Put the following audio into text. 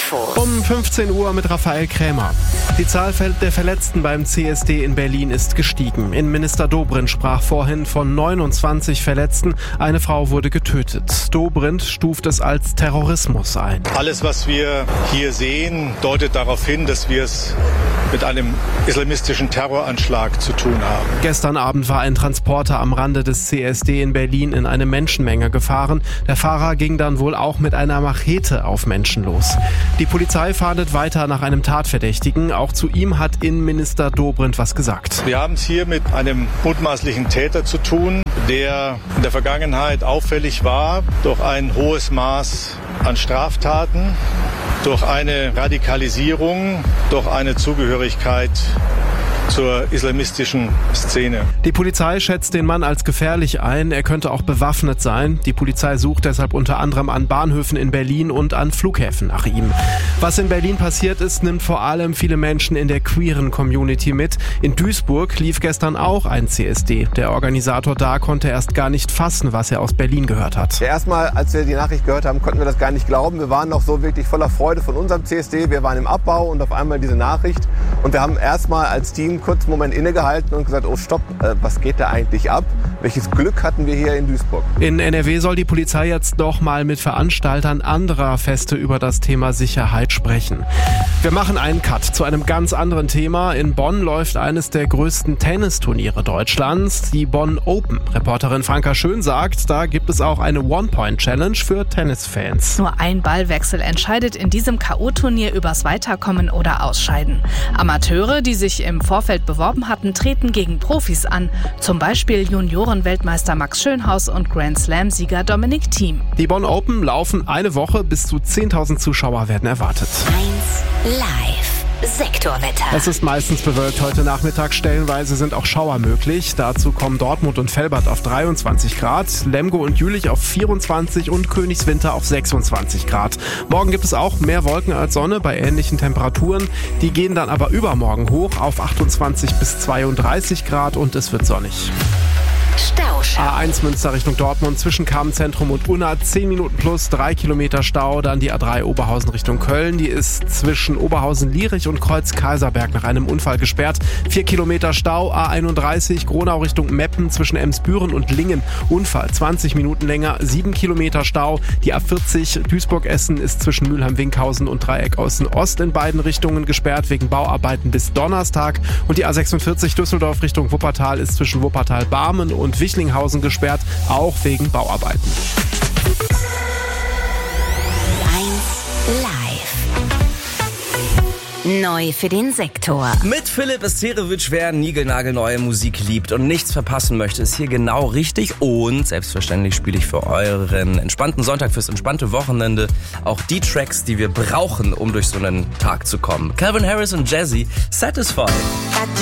Info. Um 15 Uhr mit Raphael Krämer. Die Zahl der Verletzten beim CSD in Berlin ist gestiegen. Innenminister Dobrindt sprach vorhin von 29 Verletzten. Eine Frau wurde getötet. Dobrindt stuft es als Terrorismus ein. Alles, was wir hier sehen, deutet darauf hin, dass wir es mit einem islamistischen Terroranschlag zu tun haben. Gestern Abend war ein Transporter am Rande des CSD in Berlin in eine Menschenmenge gefahren. Der Fahrer ging dann wohl auch mit einer Machete auf Menschen los. Die Polizei fahndet weiter nach einem Tatverdächtigen. Auch zu ihm hat Innenminister Dobrindt was gesagt. Wir haben es hier mit einem mutmaßlichen Täter zu tun, der in der Vergangenheit auffällig war durch ein hohes Maß an Straftaten, durch eine Radikalisierung, durch eine Zugehörigkeit zur islamistischen Szene. Die Polizei schätzt den Mann als gefährlich ein. Er könnte auch bewaffnet sein. Die Polizei sucht deshalb unter anderem an Bahnhöfen in Berlin und an Flughäfen nach ihm. Was in Berlin passiert ist, nimmt vor allem viele Menschen in der queeren Community mit. In Duisburg lief gestern auch ein CSD. Der Organisator da konnte erst gar nicht fassen, was er aus Berlin gehört hat. Ja, erstmal, als wir die Nachricht gehört haben, konnten wir das gar nicht glauben. Wir waren noch so wirklich voller Freude von unserem CSD. Wir waren im Abbau und auf einmal diese Nachricht. Und wir haben erstmal als Team kurz einen Moment innegehalten und gesagt, oh stopp, was geht da eigentlich ab? Welches Glück hatten wir hier in Duisburg? In NRW soll die Polizei jetzt noch mal mit Veranstaltern anderer Feste über das Thema Sicherheit sprechen. Wir machen einen Cut zu einem ganz anderen Thema. In Bonn läuft eines der größten Tennisturniere Deutschlands, die Bonn Open. Reporterin Franka Schön sagt, da gibt es auch eine One-Point-Challenge für Tennisfans. Nur ein Ballwechsel entscheidet in diesem K.O.-Turnier übers Weiterkommen oder Ausscheiden. Amateure, die sich im Vorfeld beworben hatten, treten gegen Profis an. Zum Beispiel Junioren-Weltmeister Max Schönhaus und Grand-Slam-Sieger Dominic Thiem. Die Bonn Open laufen eine Woche, bis zu 10.000 Zuschauer werden erwartet. 1 Live. Sektorwetter. Es ist meistens bewölkt heute Nachmittag. Stellenweise sind auch Schauer möglich. Dazu kommen Dortmund und Velbert auf 23 Grad, Lemgo und Jülich auf 24 und Königswinter auf 26 Grad. Morgen gibt es auch mehr Wolken als Sonne bei ähnlichen Temperaturen. Die gehen dann aber übermorgen hoch auf 28 bis 32 Grad und es wird sonnig. Stauschau. A1 Münster Richtung Dortmund zwischen Kamenszentrum und Unna 10 Minuten plus 3 Kilometer Stau. Dann die A3 Oberhausen Richtung Köln. Die ist zwischen Oberhausen-Lierich und Kreuz-Kaiserberg nach einem Unfall gesperrt. 4 Kilometer Stau. A31 Gronau Richtung Meppen zwischen Emsbüren und Lingen. Unfall 20 Minuten länger. 7 Kilometer Stau. Die A40 Duisburg-Essen ist zwischen Mülheim-Winkhausen und Dreieck Außen-Ost in beiden Richtungen gesperrt wegen Bauarbeiten bis Donnerstag. Und die A46 Düsseldorf Richtung Wuppertal ist zwischen Wuppertal-Barmen und Wichlinghausen gesperrt, auch wegen Bauarbeiten. 1 Live. Neu für den Sektor. Mit Philipp Esterovic, wer niegelnagelneue Musik liebt und nichts verpassen möchte, ist hier genau richtig. Und selbstverständlich spiele ich für euren entspannten Sonntag, fürs entspannte Wochenende auch die Tracks, die wir brauchen, um durch so einen Tag zu kommen. Calvin Harris und Jazzy, Satisfied.